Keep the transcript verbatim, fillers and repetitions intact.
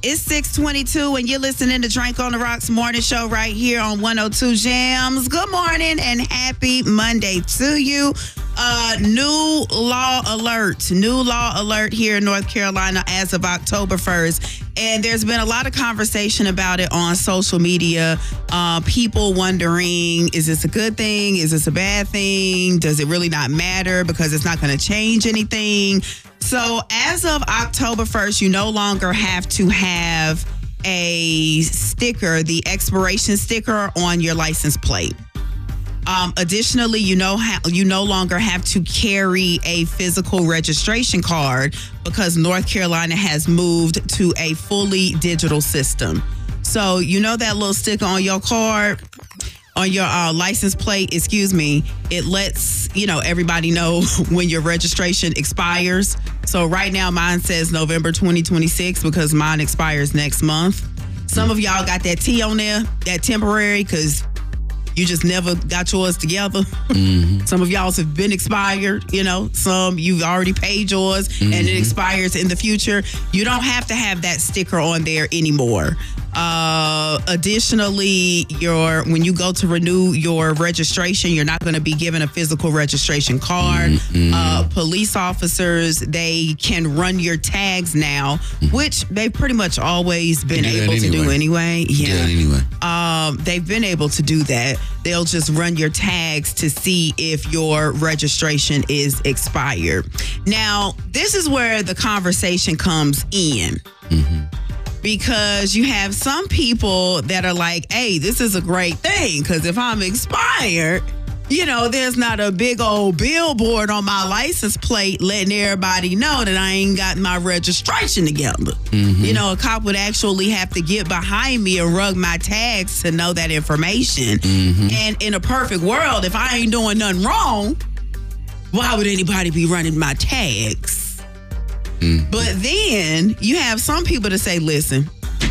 It's six twenty-two and you're listening to Drink on the Rocks morning show right here on one oh two Jams. Good morning and happy Monday to you. Uh, new law alert. New law alert here in North Carolina as of October first. And there's been a lot of conversation about it on social media. Uh, people wondering, is this a good thing? Is this a bad thing? Does it really not matter because it's not going to change anything? So as of October first, you no longer have to have a sticker, the expiration sticker on your license plate. Um, additionally, you know how you no longer have to carry a physical registration card because North Carolina has moved to a fully digital system. So you know that little sticker on your card, on your uh, license plate, excuse me, it lets, you know, everybody know when your registration expires. So right now mine says November twenty twenty-six because mine expires next month. Some of y'all got that T on there, that temporary, because you just never got yours together. Mm-hmm. Some of y'all's have been expired, you know. Some you've already paid yours mm-hmm. and it expires in the future. You don't have to have that sticker on there anymore. Uh, additionally, your when you go to renew your registration, you're not going to be given a physical registration card. Mm-hmm. Uh, police officers, they can run your tags now, mm-hmm. which they've pretty much always been able to do anyway. Yeah. anyway. Um, they've been able to do that. They'll just run your tags to see if your registration is expired. Now, this is where the conversation comes in. Mm-hmm. Because you have some people that are like, hey, this is a great thing. Because if I'm expired, you know, there's not a big old billboard on my license plate letting everybody know that I ain't got my registration together. Mm-hmm. You know, a cop would actually have to get behind me and rug my tags to know that information. Mm-hmm. And in a perfect world, if I ain't doing nothing wrong, why would anybody be running my tags? Mm-hmm. But then you have some people that say, listen,